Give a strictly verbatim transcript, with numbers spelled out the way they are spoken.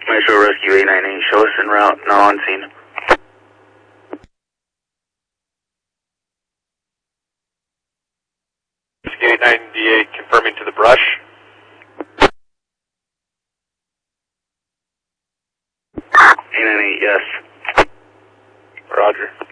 Metro Rescue eight nine eight, show us en route, now on scene. Rescue eight ninety-eight, confirming to the brush. eight nine eight, yes. Roger.